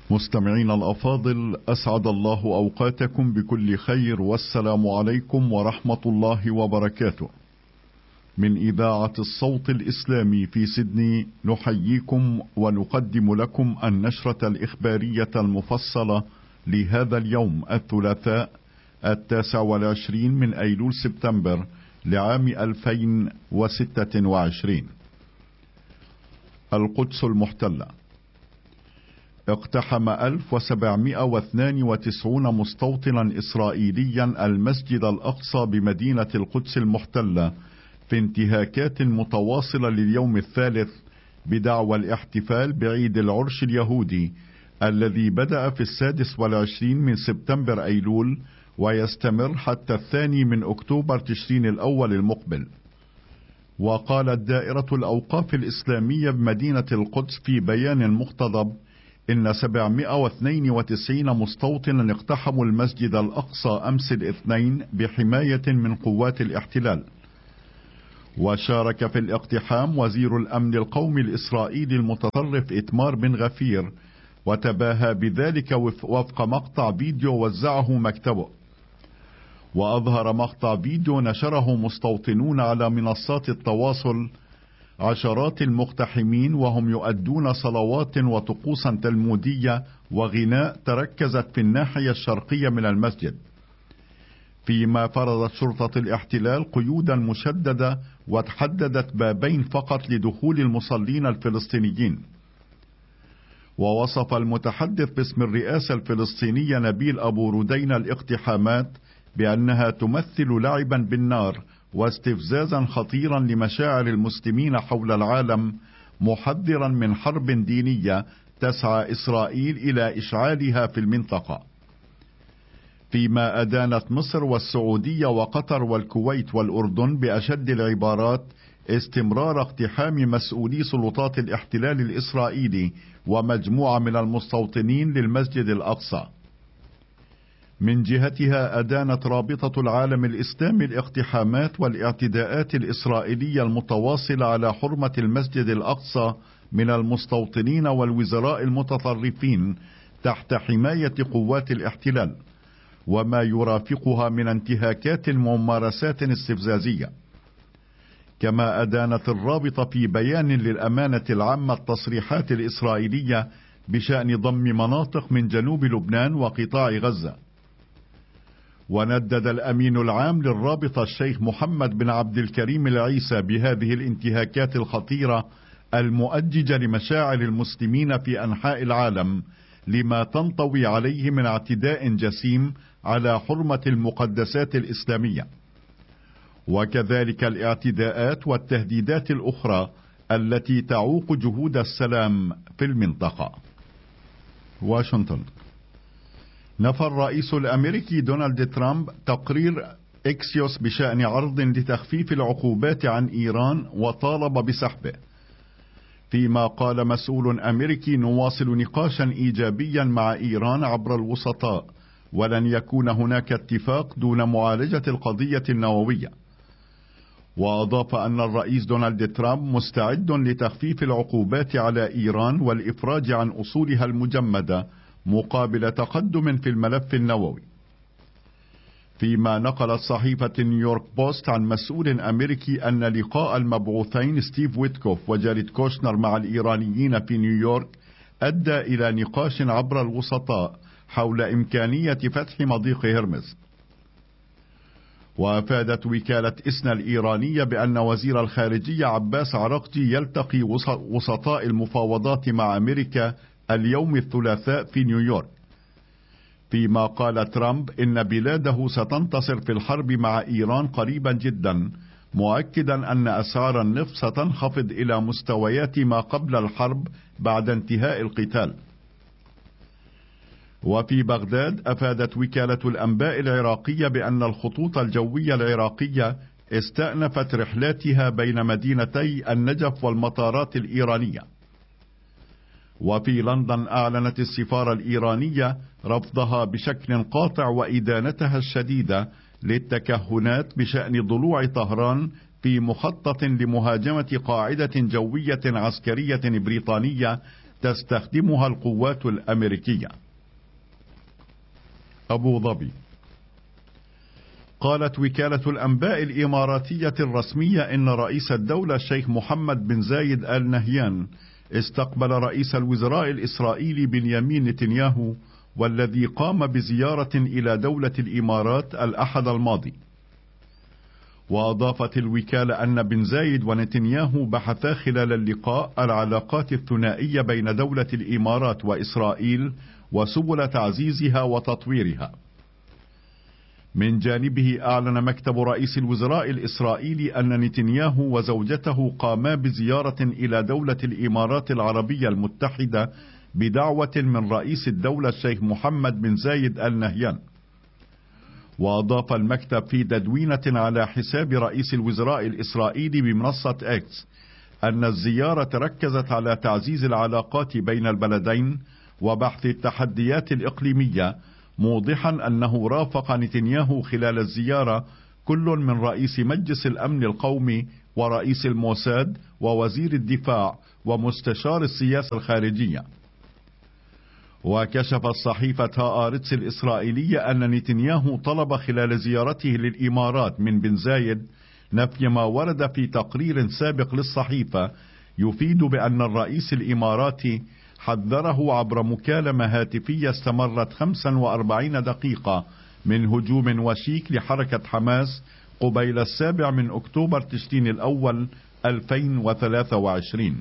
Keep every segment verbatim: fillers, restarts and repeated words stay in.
مستمعين الأفاضل، أسعد الله أوقاتكم بكل خير، والسلام عليكم ورحمة الله وبركاته. من إذاعة الصوت الإسلامي في سيدني نحييكم ونقدم لكم النشرة الإخبارية المفصلة لهذا اليوم الثلاثاء التاسع والعشرين من أيلول سبتمبر لعام ألفين وستة وعشرين. القدس المحتلة. اقتحم ألف وسبعمائة واثنين وتسعين مستوطنا إسرائيليا المسجد الأقصى بمدينة القدس المحتلة في انتهاكات متواصلة لليوم الثالث بدعوى الاحتفال بعيد العرش اليهودي الذي بدأ في السادس والعشرين من سبتمبر أيلول ويستمر حتى الثاني من أكتوبر تشرين الأول المقبل. وقالت دائرة الأوقاف الإسلامية بمدينة القدس في بيان مقتضب إن سبعمائة واثنين وتسعين مستوطنا اقتحموا المسجد الأقصى أمس الاثنين بحماية من قوات الاحتلال. وشارك في الاقتحام وزير الأمن القومي الإسرائيلي المتطرف إتمار بن غفير، وتباهى بذلك وفق مقطع فيديو وزعه مكتبه. وأظهر مقطع فيديو نشره مستوطنون على منصات التواصل عشرات المقتحمين وهم يؤدون صلوات وطقوسا تلمودية وغناء تركزت في الناحية الشرقية من المسجد، فيما فرضت شرطة الاحتلال قيودا مشددة وتحددت بابين فقط لدخول المصلين الفلسطينيين. ووصف المتحدث باسم الرئاسة الفلسطينية نبيل أبو ردين الاقتحامات بأنها تمثل لعبا بالنار واستفزازا خطيرا لمشاعر المسلمين حول العالم، محذرا من حرب دينية تسعى إسرائيل إلى إشعالها في المنطقة. فيما أدانت مصر والسعودية وقطر والكويت والأردن بأشد العبارات استمرار اقتحام مسؤولي سلطات الاحتلال الإسرائيلي ومجموعة من المستوطنين للمسجد الأقصى. من جهتها أدانت رابطة العالم الإسلامي الاقتحامات والاعتداءات الإسرائيلية المتواصلة على حرمة المسجد الأقصى من المستوطنين والوزراء المتطرفين تحت حماية قوات الاحتلال، وما يرافقها من انتهاكات وممارسات استفزازية. كما أدانت الرابطة في بيان للأمانة العامة التصريحات الإسرائيلية بشأن ضم مناطق من جنوب لبنان وقطاع غزة. وندد الأمين العام للرابطة الشيخ محمد بن عبد الكريم العيسى بهذه الانتهاكات الخطيرة المؤججة لمشاعر المسلمين في أنحاء العالم لما تنطوي عليه من اعتداء جسيم على حرمة المقدسات الإسلامية، وكذلك الاعتداءات والتهديدات الأخرى التي تعوق جهود السلام في المنطقة. واشنطن. نفى الرئيس الأمريكي دونالد ترامب تقرير إكسيوس بشأن عرض لتخفيف العقوبات عن إيران وطالب بسحبه، فيما قال مسؤول أمريكي: نواصل نقاشا إيجابيا مع إيران عبر الوسطاء، ولن يكون هناك اتفاق دون معالجة القضية النووية. وأضاف أن الرئيس دونالد ترامب مستعد لتخفيف العقوبات على إيران والإفراج عن أصولها المجمدة مقابل تقدم في الملف النووي. فيما نقلت صحيفة نيويورك بوست عن مسؤول أمريكي أن لقاء المبعوثين ستيف ويتكوف وجاريد كوشنر مع الإيرانيين في نيويورك أدى إلى نقاش عبر الوسطاء حول إمكانية فتح مضيق هرمز. وأفادت وكالة إسنا الإيرانية بأن وزير الخارجية عباس عراقجي يلتقي وسطاء المفاوضات مع أمريكا اليوم الثلاثاء في نيويورك. فيما قال ترامب إن بلاده ستنتصر في الحرب مع إيران قريبا جدا، مؤكدا أن أسعار النفط ستنخفض إلى مستويات ما قبل الحرب بعد انتهاء القتال. وفي بغداد أفادت وكالة الأنباء العراقية بأن الخطوط الجوية العراقية استأنفت رحلاتها بين مدينتي النجف والمطارات الإيرانية. وفي لندن أعلنت السفارة الإيرانية رفضها بشكل قاطع وإدانتها الشديدة للتكهنات بشأن ضلوع طهران في مخطط لمهاجمة قاعدة جوية عسكرية بريطانية تستخدمها القوات الأمريكية. أبو ظبي. قالت وكالة الأنباء الإماراتية الرسمية إن رئيس الدولة الشيخ محمد بن زايد آل نهيان استقبل رئيس الوزراء الإسرائيلي بنيامين نتنياهو، والذي قام بزيارة إلى دولة الإمارات الأحد الماضي. وأضافت الوكالة أن بن زايد ونتنياهو بحثا خلال اللقاء العلاقات الثنائية بين دولة الإمارات وإسرائيل وسبل تعزيزها وتطويرها. من جانبه أعلن مكتب رئيس الوزراء الإسرائيلي أن نتنياهو وزوجته قاما بزيارة إلى دولة الإمارات العربية المتحدة بدعوة من رئيس الدولة الشيخ محمد بن زايد آل نهيان. وأضاف المكتب في تدوينة على حساب رئيس الوزراء الإسرائيلي بمنصة إكس أن الزيارة ركزت على تعزيز العلاقات بين البلدين وبحث التحديات الإقليمية، موضحا أنه رافق نتنياهو خلال الزيارة كل من رئيس مجلس الأمن القومي ورئيس الموساد ووزير الدفاع ومستشار السياسة الخارجية. وكشفت صحيفة هآرتس الإسرائيلية أن نتنياهو طلب خلال زيارته للإمارات من بن زايد نفي ما ورد في تقرير سابق للصحيفة يفيد بأن الرئيس الإماراتي حذره عبر مكالمة هاتفية استمرت خمسا وأربعين دقيقة من هجوم وشيك لحركة حماس قبيل السابع من أكتوبر تشرين الأول ألفين وثلاثة وعشرين.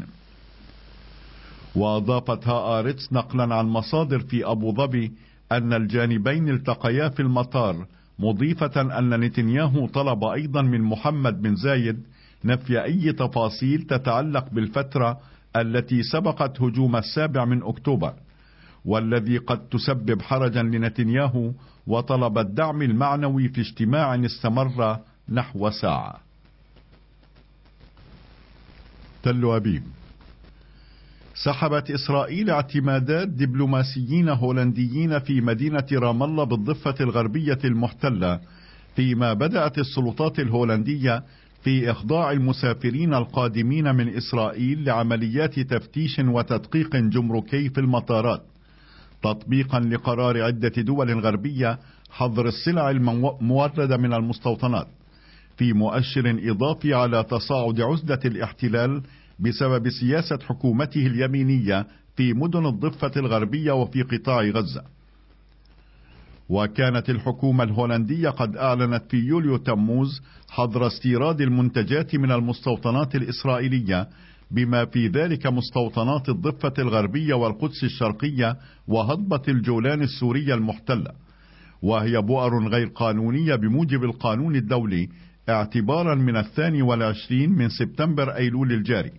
وأضافت هآرتس نقلا عن مصادر في أبو ظبي أن الجانبين التقيا في المطار، مضيفة أن نتنياهو طلب أيضا من محمد بن زايد نفي أي تفاصيل تتعلق بالفترة التي سبقت هجوم السابع من أكتوبر، والذي قد تسبب حرجا لنتنياهو، وطلب الدعم المعنوي في اجتماع استمر نحو ساعة. تل أبيب. سحبت إسرائيل اعتمادات دبلوماسيين هولنديين في مدينة رام الله بالضفة الغربية المحتلة، فيما بدأت السلطات الهولندية في إخضاع المسافرين القادمين من إسرائيل لعمليات تفتيش وتدقيق جمركي في المطارات، تطبيقا لقرار عدة دول غربية حظر السلع الموردة من المستوطنات، في مؤشر إضافي على تصاعد عزلة الاحتلال بسبب سياسة حكومته اليمينية في مدن الضفة الغربية وفي قطاع غزة. وكانت الحكومة الهولندية قد أعلنت في يوليو تموز حظر استيراد المنتجات من المستوطنات الإسرائيلية، بما في ذلك مستوطنات الضفة الغربية والقدس الشرقية وهضبة الجولان السورية المحتلة، وهي بؤر غير قانونية بموجب القانون الدولي اعتبارا من الثاني والعشرين من سبتمبر أيلول الجاري.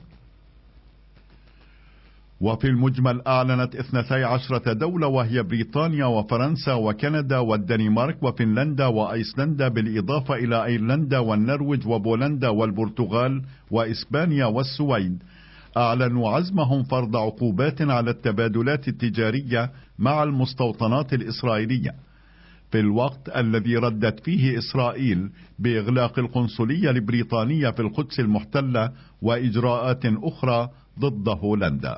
وفي المجمل أعلنت اثنتي عشرة دولة، وهي بريطانيا وفرنسا وكندا والدنمارك وفنلندا وأيسلندا، بالإضافة إلى أيرلندا والنرويج وبولندا والبرتغال وإسبانيا والسويد، أعلنوا عزمهم فرض عقوبات على التبادلات التجارية مع المستوطنات الإسرائيلية، في الوقت الذي ردت فيه إسرائيل بإغلاق القنصلية البريطانية في القدس المحتلة وإجراءات أخرى ضد هولندا.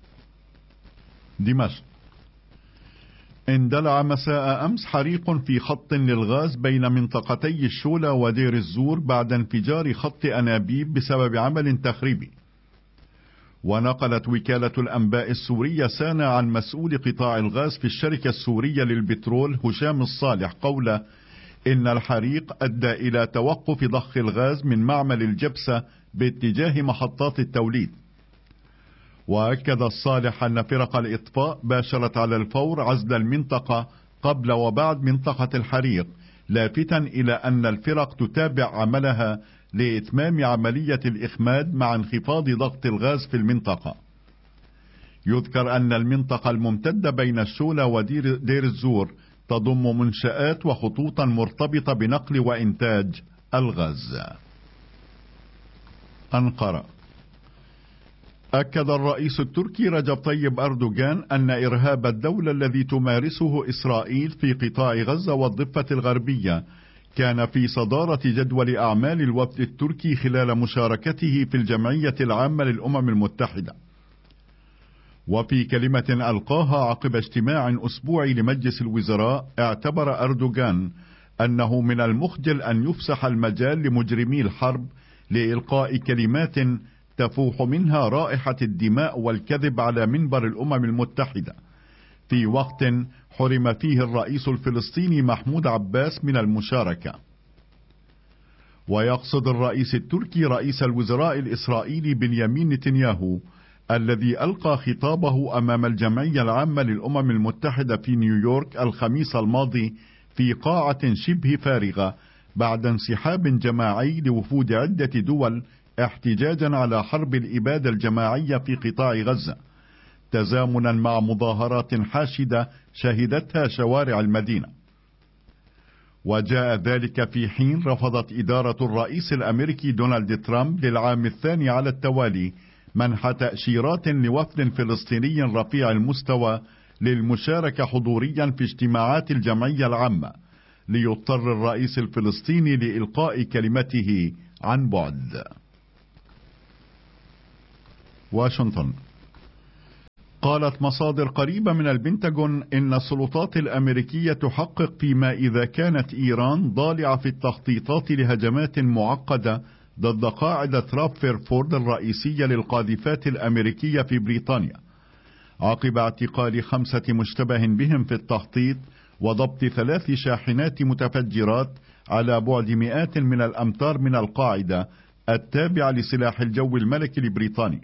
دمشق. اندلع مساء أمس حريق في خط للغاز بين منطقتي الشولة ودير الزور بعد انفجار خط أنابيب بسبب عمل تخريبي. ونقلت وكالة الأنباء السورية سانا عن مسؤول قطاع الغاز في الشركة السورية للبترول هشام الصالح قوله إن الحريق أدى إلى توقف ضخ الغاز من معمل الجبسة باتجاه محطات التوليد. وأكد الصالح أن فرق الإطفاء باشرت على الفور عزل المنطقة قبل وبعد منطقة الحريق، لافتا إلى أن الفرق تتابع عملها لإتمام عملية الإخماد مع انخفاض ضغط الغاز في المنطقة. يذكر أن المنطقة الممتدة بين الشولة ودير دير الزور تضم منشآت وخطوطا مرتبطة بنقل وإنتاج الغاز. أنقرة. أكد الرئيس التركي رجب طيب أردوغان أن إرهاب الدولة الذي تمارسه إسرائيل في قطاع غزة والضفة الغربية كان في صدارة جدول أعمال الوفد التركي خلال مشاركته في الجمعية العامة للأمم المتحدة. وفي كلمة ألقاها عقب اجتماع أسبوعي لمجلس الوزراء، اعتبر أردوغان أنه من المخجل أن يفسح المجال لمجرمي الحرب لإلقاء كلمات تفوح منها رائحة الدماء والكذب على منبر الأمم المتحدة، في وقت حرم فيه الرئيس الفلسطيني محمود عباس من المشاركة. ويقصد الرئيس التركي رئيس الوزراء الإسرائيلي بنيامين نتنياهو، الذي ألقى خطابه أمام الجمعية العامة للأمم المتحدة في نيويورك الخميس الماضي في قاعة شبه فارغة بعد انسحاب جماعي لوفود عدة دول احتجاجا على حرب الإبادة الجماعية في قطاع غزة، تزامنا مع مظاهرات حاشدة شهدتها شوارع المدينة. وجاء ذلك في حين رفضت إدارة الرئيس الأمريكي دونالد ترامب للعام الثاني على التوالي منح تأشيرات لوفد فلسطيني رفيع المستوى للمشاركة حضوريا في اجتماعات الجمعية العامة، ليضطر الرئيس الفلسطيني لإلقاء كلمته عن بعد. واشنطن. قالت مصادر قريبة من البنتاغون إن السلطات الأمريكية تحقق فيما إذا كانت إيران ضالعة في التخطيطات لهجمات معقدة ضد قاعدة رابفيرفورد الرئيسية للقاذفات الأمريكية في بريطانيا، عقب اعتقال خمسة مشتبه بهم في التخطيط وضبط ثلاث شاحنات متفجرات على بعد مئات من الأمتار من القاعدة التابعة لسلاح الجو الملكي البريطاني.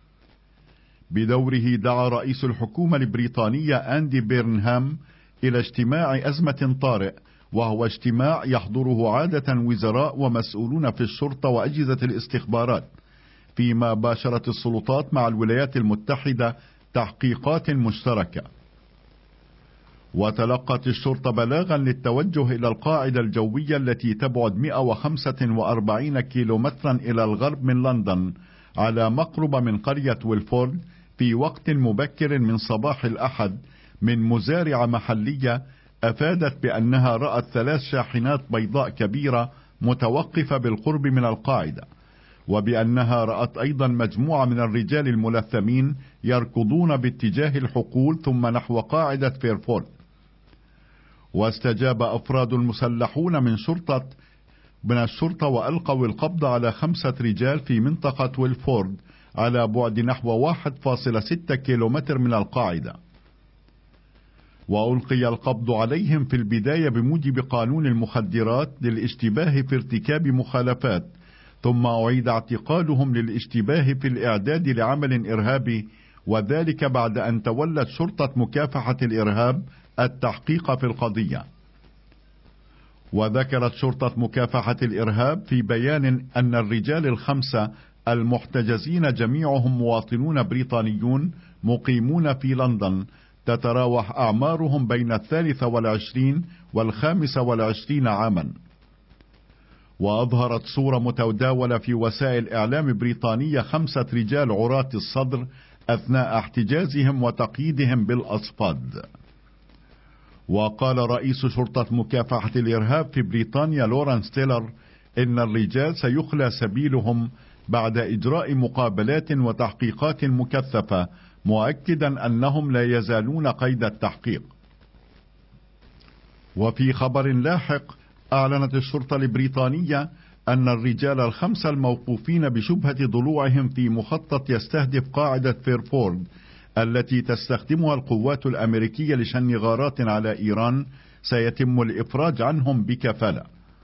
بدوره دعا رئيس الحكومة البريطانية أندي بيرنهام إلى اجتماع أزمة طارئ، وهو اجتماع يحضره عادة وزراء ومسؤولون في الشرطة وأجهزة الاستخبارات، فيما باشرت السلطات مع الولايات المتحدة تحقيقات مشتركة. وتلقت الشرطة بلاغا للتوجه إلى القاعدة الجوية التي تبعد مئة وخمسة وأربعين كيلومترا إلى الغرب من لندن على مقرب من قرية ويلفورد في وقت مبكر من صباح الأحد من مزارعة محلية أفادت بأنها رأت ثلاث شاحنات بيضاء كبيرة متوقفة بالقرب من القاعدة، وبأنها رأت أيضا مجموعة من الرجال الملثمين يركضون باتجاه الحقول ثم نحو قاعدة فيرفورد. واستجاب أفراد المسلحون من شرطة من الشرطة وألقوا القبض على خمسة رجال في منطقة ويلفورد على بعد نحو واحد فاصلة ستة كيلومتر من القاعدة. وألقي القبض عليهم في البداية بموجب قانون المخدرات للاشتباه في ارتكاب مخالفات، ثم أعيد اعتقالهم للاشتباه في الإعداد لعمل إرهابي، وذلك بعد أن تولت شرطة مكافحة الإرهاب التحقيق في القضية. وذكرت شرطة مكافحة الإرهاب في بيان أن الرجال الخمسة المحتجزين جميعهم مواطنون بريطانيون مقيمون في لندن، تتراوح أعمارهم بين الثالثة والعشرين والخامسة والعشرين عاما. وأظهرت صورة متداولة في وسائل إعلام بريطانية خمسة رجال عراة الصدر أثناء احتجازهم وتقييدهم بالأصفاد. وقال رئيس شرطة مكافحة الإرهاب في بريطانيا لورانس تيلر إن الرجال سيخلى سبيلهم بعد إجراء مقابلات وتحقيقات مكثفة، مؤكدا أنهم لا يزالون قيد التحقيق. وفي خبر لاحق أعلنت الشرطة البريطانية أن الرجال الخمسة الموقوفين بشبهة ضلوعهم في مخطط يستهدف قاعدة فيرفورد التي تستخدمها القوات الأمريكية لشن غارات على إيران سيتم الإفراج عنهم بكفالة.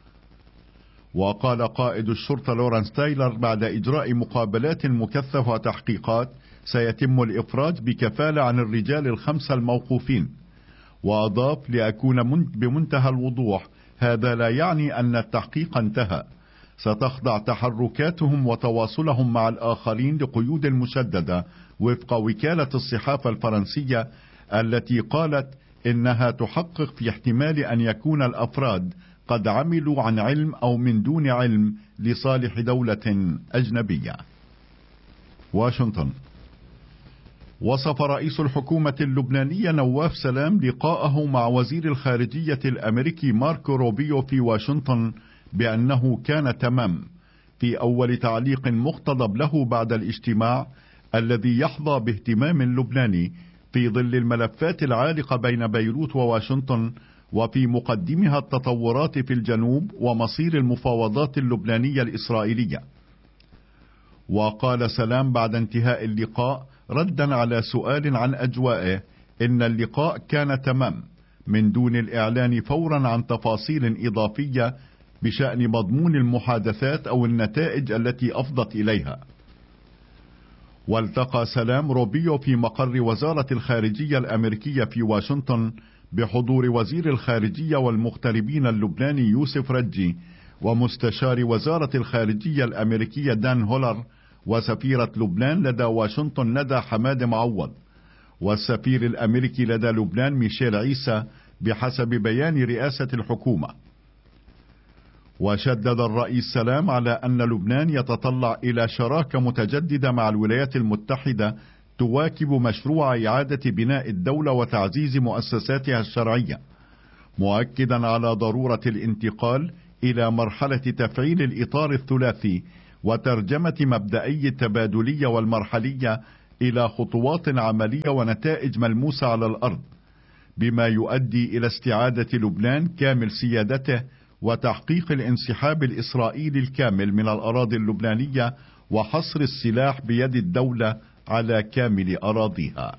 وقال قائد الشرطة لورانس تايلر بعد إجراء مقابلات مكثفة وتحقيقات سيتم الإفراج بكفالة عن الرجال الخمسة الموقوفين. وأضاف: لأكون بمنتهى الوضوح، هذا لا يعني أن التحقيق انتهى، ستخضع تحركاتهم وتواصلهم مع الآخرين لقيود مشددة وفق وكالة الصحافة الفرنسية التي قالت إنها تحقق في احتمال أن يكون الأفراد قد عملوا عن علم أو من دون علم لصالح دولة أجنبية. واشنطن. وصف رئيس الحكومة اللبنانية نواف سلام لقاءه مع وزير الخارجية الأمريكي ماركو روبيو في واشنطن بأنه كان تمام، في أول تعليق مقتضب له بعد الاجتماع الذي يحظى باهتمام لبناني في ظل الملفات العالقة بين بيروت وواشنطن، وفي مقدمها التطورات في الجنوب ومصير المفاوضات اللبنانية الإسرائيلية. وقال سلام بعد انتهاء اللقاء ردا على سؤال عن أجوائه إن اللقاء كان تمام من دون الإعلان فورا عن تفاصيل إضافية بشأن مضمون المحادثات أو النتائج التي أفضت إليها. والتقى سلام روبيو في مقر وزارة الخارجية الأمريكية في واشنطن بحضور وزير الخارجية والمغتربين اللبناني يوسف رجي، ومستشار وزارة الخارجية الأمريكية دان هولر، وسفيرة لبنان لدى واشنطن ندى حماد معوض، والسفير الأمريكي لدى لبنان ميشيل عيسى بحسب بيان رئاسة الحكومة. وشدد الرئيس سلام على أن لبنان يتطلع إلى شراكة متجددة مع الولايات المتحدة تواكب مشروع إعادة بناء الدولة وتعزيز مؤسساتها الشرعية، مؤكدا على ضرورة الانتقال إلى مرحلة تفعيل الإطار الثلاثي وترجمة مبدئي التبادلية والمرحلية إلى خطوات عملية ونتائج ملموسة على الأرض، بما يؤدي إلى استعادة لبنان كامل سيادته وتحقيق الانسحاب الإسرائيلي الكامل من الأراضي اللبنانية وحصر السلاح بيد الدولة على كامل أراضيها.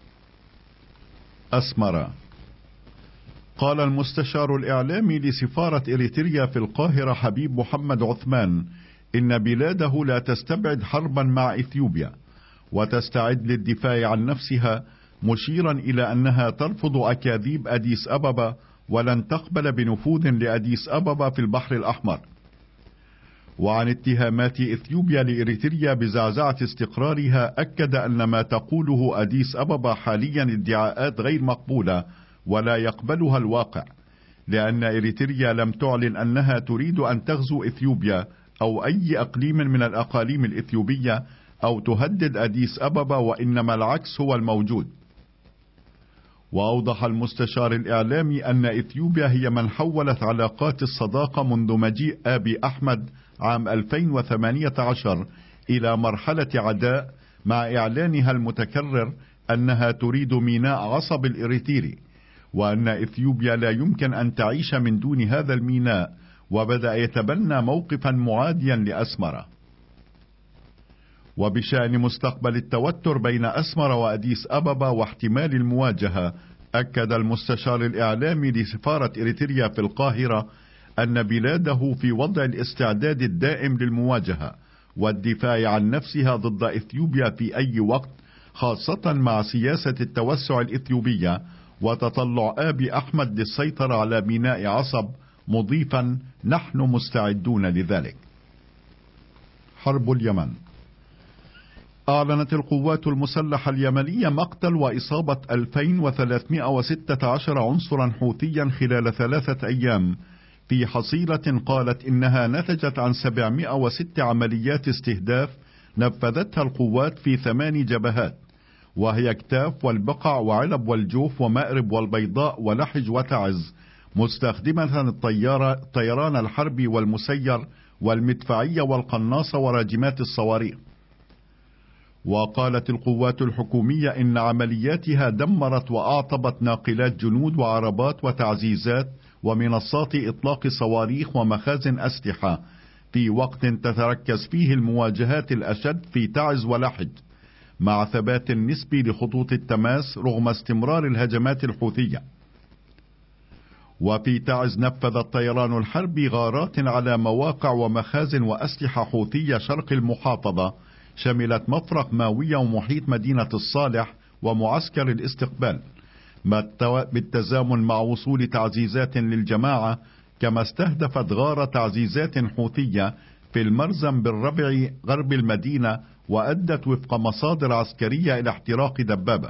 أسمرة. قال المستشار الإعلامي لسفارة إريتريا في القاهرة حبيب محمد عثمان إن بلاده لا تستبعد حربا مع إثيوبيا وتستعد للدفاع عن نفسها، مشيرا إلى أنها ترفض أكاذيب أديس أبابا ولن تقبل بنفوذ لأديس أبابا في البحر الأحمر. وعن اتهامات إثيوبيا لإريتريا بزعزعة استقرارها، أكد أن ما تقوله أديس أبابا حاليا ادعاءات غير مقبولة ولا يقبلها الواقع، لأن إريتريا لم تعلن أنها تريد أن تغزو إثيوبيا أو أي أقليم من الأقاليم الإثيوبية أو تهدد أديس أبابا، وإنما العكس هو الموجود. وأوضح المستشار الإعلامي أن إثيوبيا هي من حولت علاقات الصداقة منذ مجيء آبي أحمد عام ألفين وثمانية عشر إلى مرحلة عداء، مع إعلانها المتكرر أنها تريد ميناء عصب الإريتري، وأن إثيوبيا لا يمكن أن تعيش من دون هذا الميناء، وبدأ يتبنى موقفا معاديا لأسمرة. وبشأن مستقبل التوتر بين أسمرة وأديس أبابا واحتمال المواجهة، أكد المستشار الإعلامي لسفارة إريتريا في القاهرة أن بلاده في وضع الاستعداد الدائم للمواجهة والدفاع عن نفسها ضد إثيوبيا في أي وقت، خاصة مع سياسة التوسع الإثيوبية وتطلع آبي أحمد للسيطرة على ميناء عصب، مضيفا: نحن مستعدون لذلك. حرب اليمن. أعلنت القوات المسلحة اليمنية مقتل وإصابة ألفين وثلاثمائة وستة عشر عنصرا حوثيا خلال ثلاثة أيام، في حصيلة قالت إنها نتجت عن سبعمائة وستة عمليات استهداف نفذتها القوات في ثماني جبهات، وهي كتاف والبقع وعلب والجوف ومأرب والبيضاء ولحج وتعز، مستخدمة الطيارة الطيران الحربي والمسير والمدفعية والقناصة وراجمات الصواريخ. وقالت القوات الحكومية إن عملياتها دمرت وأعطبت ناقلات جنود وعربات وتعزيزات ومنصات إطلاق صواريخ ومخازن أسلحة، في وقت تتركز فيه المواجهات الأشد في تعز ولحج، مع ثبات نسبي لخطوط التماس رغم استمرار الهجمات الحوثية. وفي تعز نفذ الطيران الحربي غارات على مواقع ومخازن وأسلحة حوثية شرق المحافظة، شملت مفرق ماوية ومحيط مدينة الصالح ومعسكر الاستقبال، بالتزامن مع وصول تعزيزات للجماعة، كما استهدفت غارة تعزيزات حوثية في المرزم بالربع غرب المدينة، وأدت وفق مصادر عسكرية إلى احتراق دبابة.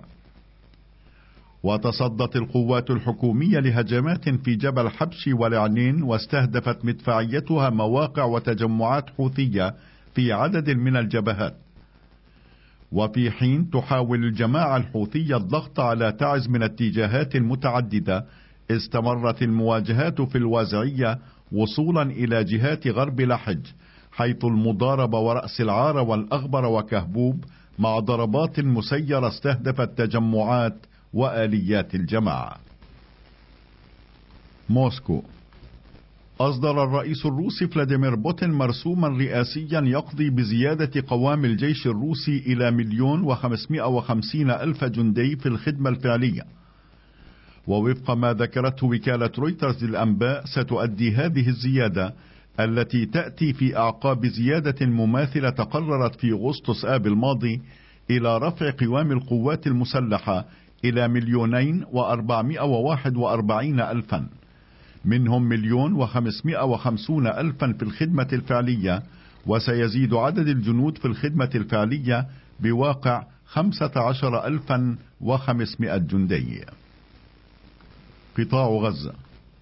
وتصدت القوات الحكومية لهجمات في جبل حبشي والعنين، واستهدفت مدفعيتها مواقع وتجمعات حوثية في عدد من الجبهات. وفي حين تحاول الجماعة الحوثية الضغط على تعز من اتجاهات متعددة، استمرت المواجهات في الوازعية وصولا إلى جهات غرب لحج، حيث المضاربة ورأس العار والأغبر وكهبوب مع ضربات مسيرة استهدفت تجمعات وآليات الجماعة. موسكو. أصدر الرئيس الروسي فلاديمير بوتين مرسوما رئاسيا يقضي بزيادة قوام الجيش الروسي إلى مليون وخمسمائة وخمسين ألف جندي في الخدمة الفعلية. ووفق ما ذكرته وكالة رويترز للأنباء، ستؤدي هذه الزيادة التي تأتي في أعقاب زيادة مماثلة تقررت في أغسطس آب الماضي إلى رفع قوام القوات المسلحة إلى مليونين وأربعمائة وواحد وأربعين ألفا، منهم مليون وخمسمائة وخمسون ألفا في الخدمة الفعلية، وسيزيد عدد الجنود في الخدمة الفعلية بواقع خمسة عشر ألفا وخمسمائة جندي. قطاع غزة.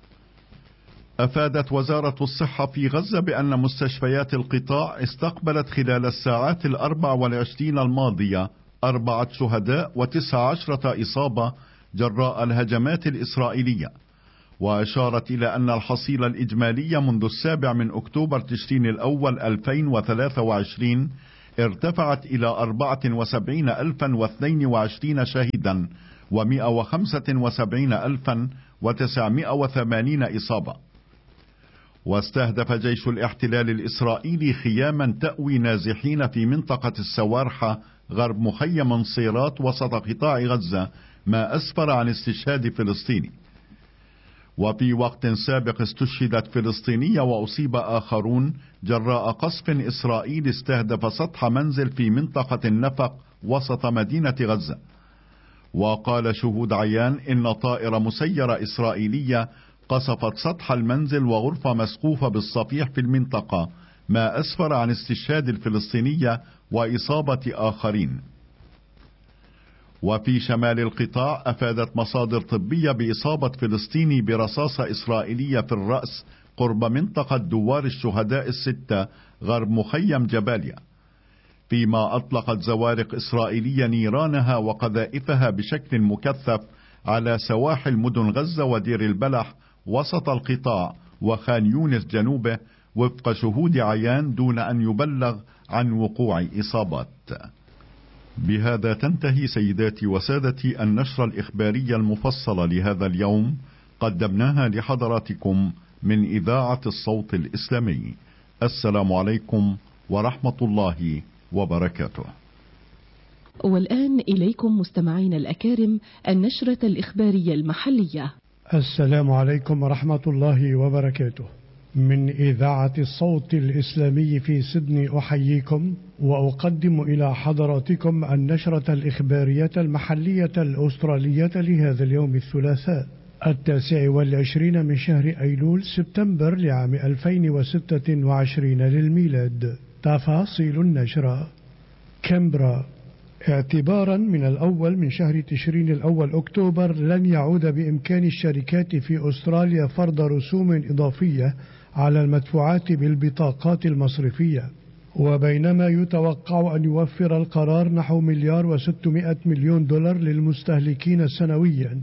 أفادت وزارة الصحة في غزة بأن مستشفيات القطاع استقبلت خلال الساعات الأربع والعشرين الماضية أربعة شهداء وتسع عشرة إصابة جراء الهجمات الإسرائيلية، وأشارت إلى أن الحصيلة الإجمالية منذ السابع من أكتوبر تشرين الأول ألفين وثلاثة وعشرين ارتفعت إلى أربعة وسبعين ألفا واثنين وعشرين شاهدا ومائة وخمسة وسبعين ألفا وتسعمائة وثمانين إصابة. واستهدف جيش الاحتلال الإسرائيلي خياما تأوي نازحين في منطقة السوارحة غرب مخيم صيرات وسط قطاع غزة، ما أسفر عن استشهاد فلسطيني. وفي وقت سابق استشهدت فلسطينية وأصيب آخرون جراء قصف إسرائيلي استهدف سطح منزل في منطقة النفق وسط مدينة غزة. وقال شهود عيان إن طائرة مسيرة إسرائيلية قصفت سطح المنزل وغرفة مسقوفة بالصفيح في المنطقة، ما أسفر عن استشهاد الفلسطينية وإصابة آخرين. وفي شمال القطاع أفادت مصادر طبية بإصابة فلسطيني برصاصة إسرائيلية في الرأس قرب منطقة دوار الشهداء الستة غرب مخيم جباليا، فيما أطلقت زوارق إسرائيلية نيرانها وقذائفها بشكل مكثف على سواحل مدن غزة ودير البلح وسط القطاع وخان يونس جنوبه، وفق شهود عيان دون أن يبلغ عن وقوع إصابات. بهذا تنتهي سيداتي وسادتي النشرة الإخبارية المفصلة لهذا اليوم، قدمناها لحضراتكم من إذاعة الصوت الإسلامي. السلام عليكم ورحمة الله وبركاته. والآن إليكم مستمعين الأكارم النشرة الإخبارية المحلية. السلام عليكم ورحمة الله وبركاته. من إذاعة الصوت الإسلامي في سيدني أحييكم وأقدم إلى حضراتكم النشرة الإخبارية المحلية الأسترالية لهذا اليوم الثلاثاء التاسع والعشرين من شهر أيلول سبتمبر لعام ألفين وستة وعشرين للميلاد. تفاصيل النشرة. كامبرا. اعتبارا من الأول من شهر تشرين الأول أكتوبر لن يعود بإمكان الشركات في أستراليا فرض رسوم إضافية على المدفوعات بالبطاقات المصرفية، وبينما يتوقع أن يوفر القرار نحو مليار وستمائة مليون دولار للمستهلكين سنويا،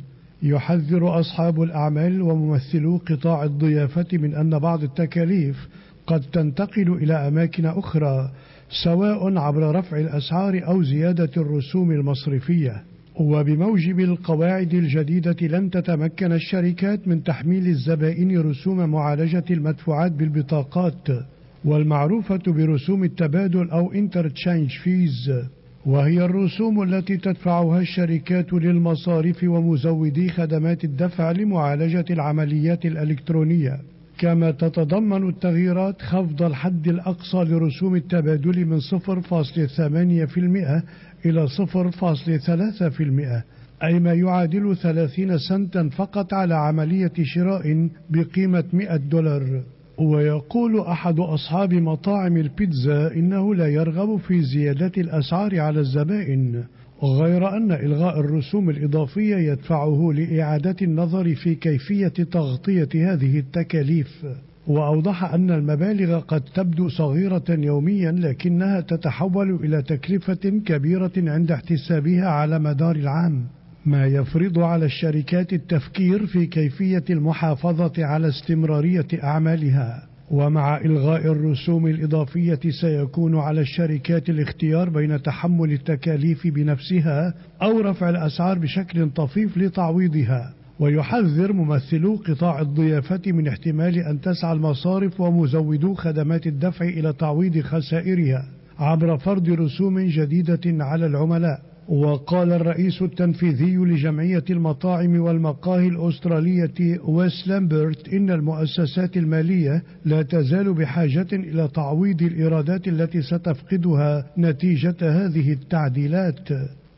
يحذر أصحاب الأعمال وممثلو قطاع الضيافة من أن بعض التكاليف قد تنتقل إلى أماكن أخرى، سواء عبر رفع الأسعار أو زيادة الرسوم المصرفية. وبموجب القواعد الجديدة لن تتمكن الشركات من تحميل الزبائن رسوم معالجة المدفوعات بالبطاقات، والمعروفة برسوم التبادل أو interchange fees، وهي الرسوم التي تدفعها الشركات للمصارف ومزودي خدمات الدفع لمعالجة العمليات الإلكترونية. كما تتضمن التغييرات خفض الحد الأقصى لرسوم التبادل من صفر فاصلة ثمانية بالمئة إلى صفر فاصلة ثلاثة بالمئة، أي ما يعادل ثلاثين سنتا فقط على عملية شراء بقيمة مئة دولار. ويقول أحد أصحاب مطاعم البيتزا إنه لا يرغب في زيادة الأسعار على الزبائن، غير أن إلغاء الرسوم الإضافية يدفعه لإعادة النظر في كيفية تغطية هذه التكاليف. وأوضح أن المبالغ قد تبدو صغيرة يوميا، لكنها تتحول إلى تكلفة كبيرة عند احتسابها على مدار العام، ما يفرض على الشركات التفكير في كيفية المحافظة على استمرارية أعمالها. ومع إلغاء الرسوم الإضافية سيكون على الشركات الاختيار بين تحمل التكاليف بنفسها أو رفع الأسعار بشكل طفيف لتعويضها. ويحذر ممثلو قطاع الضيافة من احتمال أن تسعى المصارف ومزودو خدمات الدفع إلى تعويض خسائرها عبر فرض رسوم جديدة على العملاء. وقال الرئيس التنفيذي لجمعية المطاعم والمقاهي الأسترالية ويس لامبرت إن المؤسسات المالية لا تزال بحاجة إلى تعويض الإيرادات التي ستفقدها نتيجة هذه التعديلات.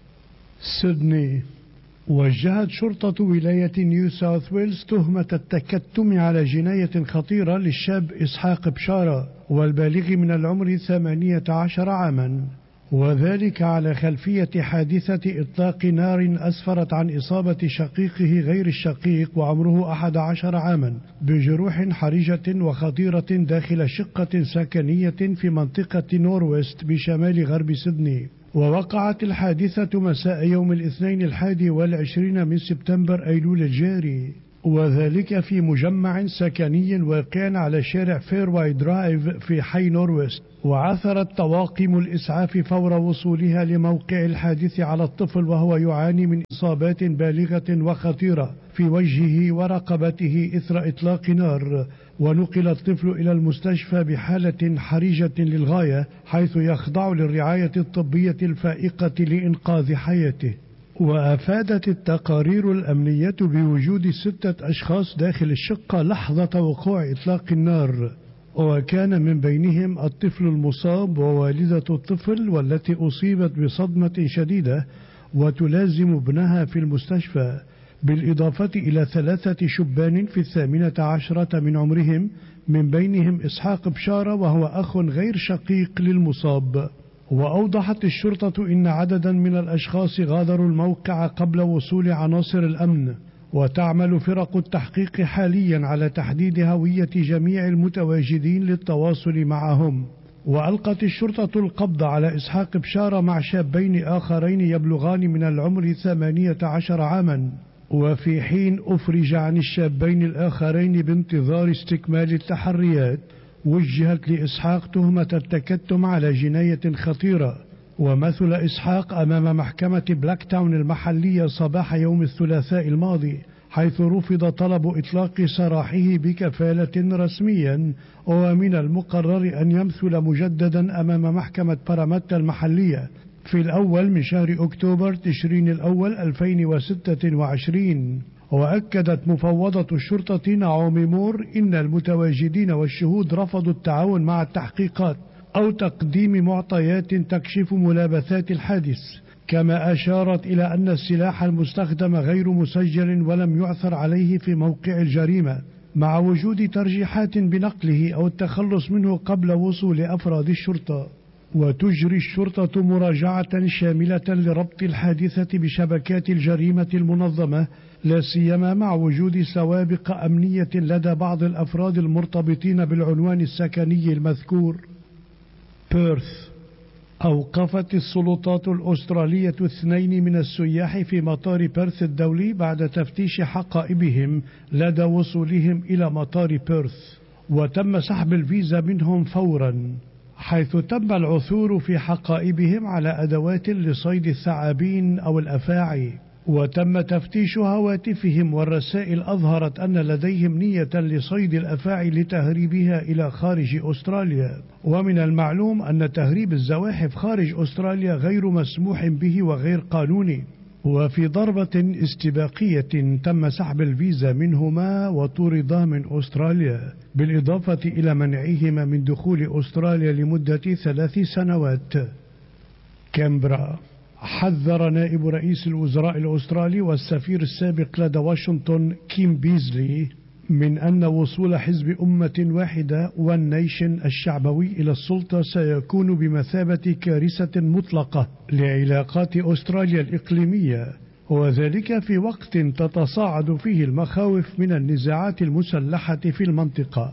سيدني. وجهت شرطة ولاية نيو ساوث ويلز تهمة التكتم على جناية خطيرة للشاب إسحاق بشارة والبالغ من العمر ثمانية عشر عاما، وذلك على خلفية حادثة إطلاق نار أسفرت عن إصابة شقيقه غير الشقيق وعمره أحد عشر عاما بجروح حرجة وخطيرة داخل شقة سكنية في منطقة نورويست بشمال غرب سيدني. ووقعت الحادثة مساء يوم الاثنين الحادي والعشرين من سبتمبر أيلول الجاري، وذلك في مجمع سكني واقع على شارع فيرواي درايف في حي نورويست. وعثرت طواقم الإسعاف فور وصولها لموقع الحادث على الطفل وهو يعاني من إصابات بالغة وخطيرة في وجهه ورقبته إثر إطلاق نار، ونقل الطفل إلى المستشفى بحالة حرجة للغاية حيث يخضع للرعاية الطبية الفائقة لإنقاذ حياته. وأفادت التقارير الأمنية بوجود ستة أشخاص داخل الشقة لحظة وقوع إطلاق النار، وكان من بينهم الطفل المصاب ووالدة الطفل والتي أصيبت بصدمة شديدة وتلازم ابنها في المستشفى، بالإضافة إلى ثلاثة شبان في الثامنة عشرة من عمرهم، من بينهم إسحاق بشارة وهو أخ غير شقيق للمصاب. وأوضحت الشرطة إن عددا من الأشخاص غادروا الموقع قبل وصول عناصر الأمن، وتعمل فرق التحقيق حاليا على تحديد هوية جميع المتواجدين للتواصل معهم. وألقت الشرطة القبض على إسحاق بشارة مع شابين آخرين يبلغان من العمر ثمانية عشر عاما، وفي حين أفرج عن الشابين الآخرين بانتظار استكمال التحريات وجهت لإسحاق تهمة التكتم على جناية خطيرة. ومثل إسحاق أمام محكمة بلاك تاون المحلية صباح يوم الثلاثاء الماضي، حيث رفض طلب إطلاق سراحه بكفالة رسميا، ومن المقرر أن يمثل مجددا أمام محكمة باراماتا المحلية في الأول من شهر أكتوبر تشرين الأول ألفين وستة وعشرين. وأكدت مفوضة الشرطة نعومي مور إن المتواجدين والشهود رفضوا التعاون مع التحقيقات أو تقديم معطيات تكشف ملابسات الحادث، كما أشارت إلى أن السلاح المستخدم غير مسجل ولم يعثر عليه في موقع الجريمة، مع وجود ترجيحات بنقله أو التخلص منه قبل وصول أفراد الشرطة. وتجري الشرطة مراجعة شاملة لربط الحادثة بشبكات الجريمة المنظمة، لا سيما مع وجود سوابق أمنية لدى بعض الأفراد المرتبطين بالعنوان السكني المذكور. بيرث. أوقفت السلطات الأسترالية اثنين من السياح في مطار بيرث الدولي بعد تفتيش حقائبهم لدى وصولهم إلى مطار بيرث، وتم سحب الفيزا منهم فورا، حيث تم العثور في حقائبهم على أدوات لصيد الثعابين أو الأفاعي. وتم تفتيش هواتفهم، والرسائل أظهرت أن لديهم نية لصيد الأفاعي لتهريبها إلى خارج أستراليا. ومن المعلوم أن تهريب الزواحف خارج أستراليا غير مسموح به وغير قانوني. وفي ضربة استباقية تم سحب الفيزا منهما وطردا من أستراليا، بالإضافة إلى منعهما من دخول أستراليا لمدة ثلاث سنوات. كامبرا. حذر نائب رئيس الوزراء الأسترالي والسفير السابق لدى واشنطن كيم بيزلي من أن وصول حزب أمة واحدة والنيشن الشعبوي إلى السلطة سيكون بمثابة كارثة مطلقة لعلاقات أستراليا الإقليمية، وذلك في وقت تتصاعد فيه المخاوف من النزاعات المسلحة في المنطقة.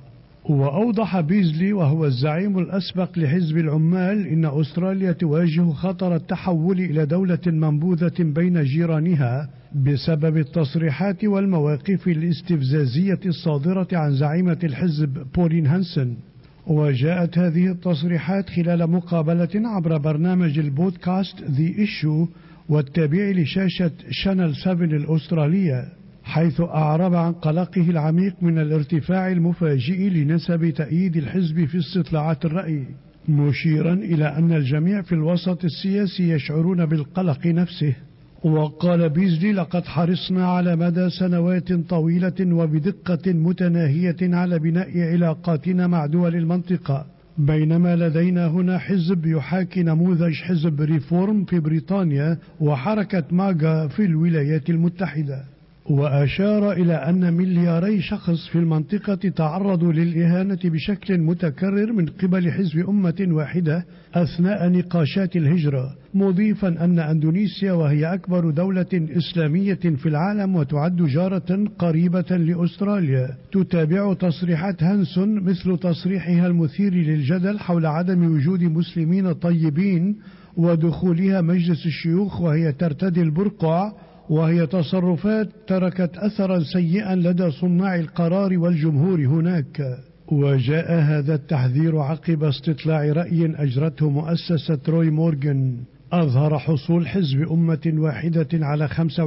وأوضح بيزلي وهو الزعيم الأسبق لحزب العمال إن أستراليا تواجه خطر التحول إلى دولة منبوذة بين جيرانها بسبب التصريحات والمواقف الاستفزازية الصادرة عن زعيمة الحزب بولين هانسن. وجاءت هذه التصريحات خلال مقابلة عبر برنامج البودكاست The Issue والتابع لشاشة شانل سبعة الأسترالية، حيث أعرب عن قلقه العميق من الارتفاع المفاجئ لنسب تأييد الحزب في استطلاعات الرأي، مشيرا إلى أن الجميع في الوسط السياسي يشعرون بالقلق نفسه. وقال بيزلي: لقد حرصنا على مدى سنوات طويلة وبدقة متناهية على بناء علاقاتنا مع دول المنطقة، بينما لدينا هنا حزب يحاكي نموذج حزب ريفورم في بريطانيا وحركة ماغا في الولايات المتحدة. وأشار إلى أن ملياري شخص في المنطقة تعرضوا للإهانة بشكل متكرر من قبل حزب أمة واحدة أثناء نقاشات الهجرة، مضيفا أن أندونيسيا وهي أكبر دولة إسلامية في العالم وتعد جارة قريبة لأستراليا تتابع تصريحات هانسون، مثل تصريحها المثير للجدل حول عدم وجود مسلمين طيبين ودخولها مجلس الشيوخ وهي ترتدي البرقع، وهي تصرفات تركت أثرا سيئا لدى صناع القرار والجمهور هناك. وجاء هذا التحذير عقب استطلاع رأي أجرته مؤسسة روي مورغان أظهر حصول حزب أمة واحدة على خمسة